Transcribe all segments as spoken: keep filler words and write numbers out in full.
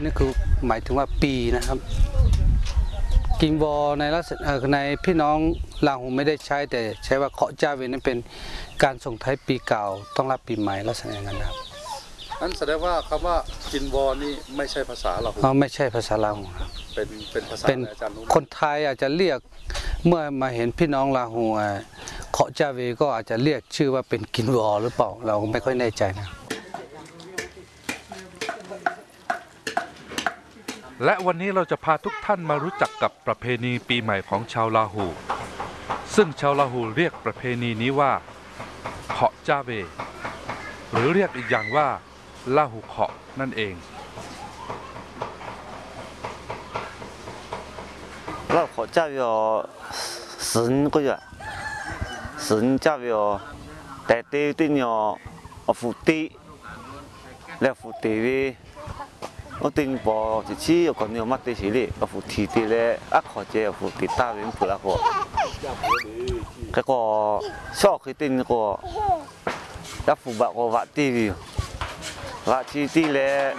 นี่คือหมายถึงว่าปีนะครับกิงวอในลักษณะในพี่น้องลาหูไม่ได้ใช้แต่ใช้ว่าเคาะเจ้าเวรนั้นเป็นการส่งท้ายปีเก่าต้องรับปีใหม่ลักษณะอย่างนั้นครับนั่นแสดงว่าคำว่ากินวอนี่ไม่ใช่ภาษาลาหูอ๋อไม่ใช่ภาษาลาหูครับเป็นเป็นภาษาอาจารย์รู้คนไทยอาจจะเรียกเมื่อมาเห็นพี่น้องลาหูเคาะเจ้าเวรก็อาจจะเรียกชื่อว่าเป็นกินวอหรือเปล่าเราไม่ค่อยแน่ใจนะและวันนี้เราจะพาทุกท่านมารู้จักกับประเพณีปีใหม่ของชาวลาหูซึ่งชาวลาหูเรียกประเพณีนี้ว่าเคาะเจ้าเวรหรือเรียกอีกอย่างว่าลาหูเคาะนั่นเองลาหูเคาะเจ้าเวรสิบ个月สิบเจ้าเวรแต่ตีตีเนาะเอาฟุตีแล้วฟุตีวี我顶部一次我讲你乜嘢事咧？我副提啲咧，一學者副提打完副啦個，嗰個小佢頂個一副白個畫啲嘅，畫啲啲咧，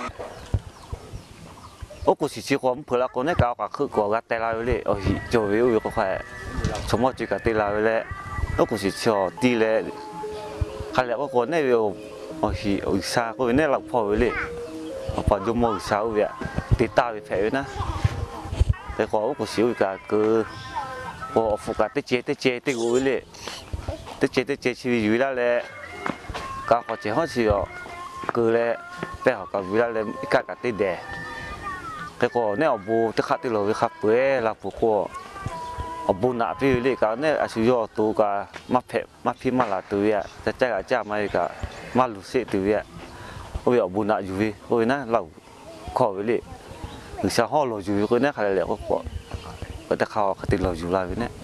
我嗰時只個咁副啦個呢搞個佢個個帶來咧，我做咗有個塊，從我最近帶來咧，我嗰時做啲咧，係咧我個呢要我係我沙個呢落破咧。พอจมูกเสาเวียติดตาไปแผลนะแต่ก็ก็สิวก็คือพอฟุกติเจติเจติกูเลยติเจติเจชีวิตอยู่แล้วแหละก็ขอเจ้าสิอ๋อคือเลยแต่เขาก็วิลาเลยอีกก็ติดแดดแต่ก็เนี่ยบูติขัดติโลวิขับเปื่อยลาฟุกก็บูหนาพี่เลยก็เนี่ยอาศัยอยู่ตัวก็มาเพ็บมาพิมมาลาตัวเวียแต่ใจก็จะมาอีกมาลุเสตัวเวียโอ้ยบุญน่ะอยู่วิโอ้ยนะเราขอไว้เลยหรือชาวห้องเราอยู่ก็เนี่ยใครเลยก็ขอก็จะเขาติดเราอยู่ลายเนี่ย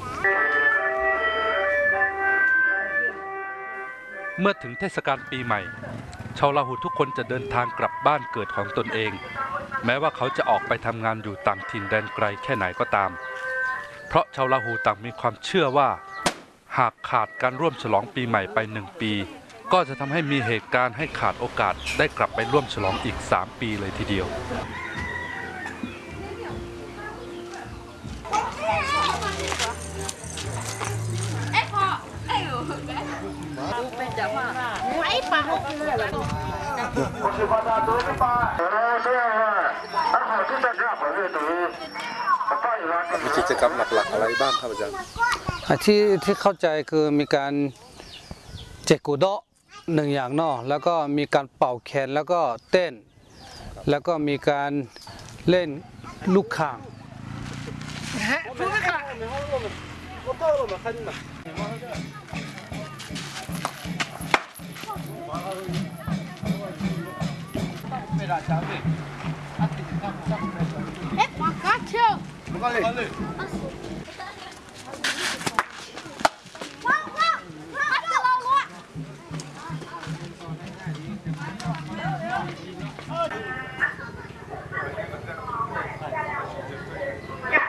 เมื่อถึงเทศกาลปีใหม่ชาวลาหูทุกคนจะเดินทางกลับบ้านเกิดของตนเองแม้ว่าเขาจะออกไปทำงานอยู่ต่างถิ่นแดนไกลแค่ไหนก็ตามเพราะชาวลาหูต่างมีความเชื่อว่าหากขาดการร่วมฉลองปีใหม่ไปหนึ่งปีก็จะทำให้มีเหตุการณ์ให้ขาดโอกาสได้กลับไปร่วมฉลองอีกสามปีเลยทีเดียวมีกิจกรรมหลักๆอะไรบ้างครับอาจารย์ที่ที่เข้าใจคือมีการเจกุโดะหนึ่งอย่างนอกแล้วก็มีการเป่าแคนแล้วก็เต้นแล้วก็มีการเล่นลูกข่างเอ๊ะมากัดเชียว